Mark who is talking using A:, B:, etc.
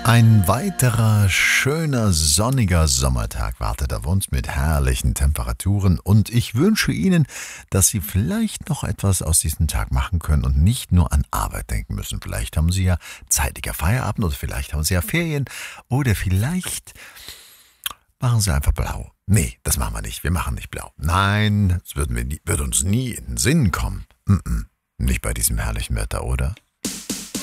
A: Ein weiterer schöner sonniger Sommertag wartet auf uns mit herrlichen Temperaturen und ich wünsche Ihnen, dass Sie vielleicht noch etwas aus diesem Tag machen können und nicht nur an Arbeit denken müssen. Vielleicht haben Sie ja zeitiger Feierabend oder vielleicht haben Sie ja Ferien oder vielleicht machen Sie einfach blau. Nee, das machen wir nicht. Wir machen nicht blau. Nein, das würde uns nie in den Sinn kommen. Nicht bei diesem herrlichen Wetter, oder?